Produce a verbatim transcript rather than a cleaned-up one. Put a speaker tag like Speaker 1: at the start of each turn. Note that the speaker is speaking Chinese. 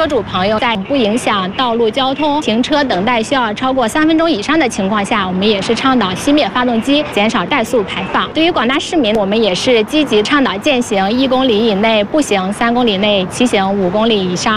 Speaker 1: 车主朋友在不影响道路交通、停车等待需要超过三分钟以上的情况下，我们也是倡导熄灭发动机，减少怠速排放。对于广大市民，我们也是积极倡导践行一公里以内步行、三公里内骑行、五公里以上